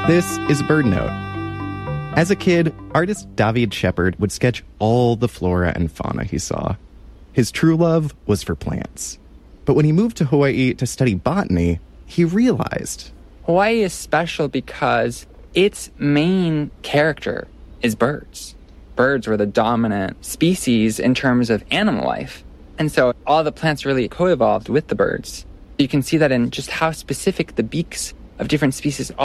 This is BirdNote. As a kid, artist David Shepard would sketch all the flora and fauna he saw. His true love was for plants. But when he moved to Hawaii to study botany, he realized Hawaii is special because its main character is birds. Birds were the dominant species in terms of animal life. And so all the plants really co-evolved with the birds. You can see that in just how specific the beaks of different species